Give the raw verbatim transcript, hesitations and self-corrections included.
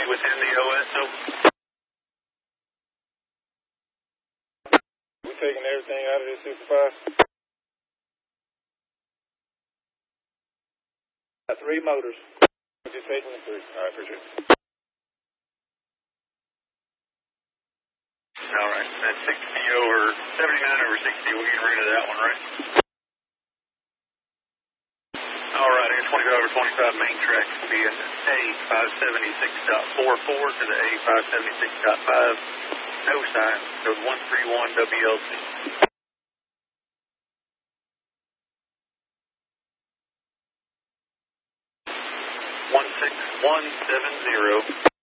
within the O S O. We're taking everything out of this supervisor. Got three motors. We're just taking the three. All right, appreciate it. All right, that's sixty over, seventy-nine over sixty. We'll get rid of that one, right? All right, I got twenty-five over twenty-five main track via A five seventy-six point four four to the A five seventy-six point five. No sign, code one three one W L C. one six one seven zero.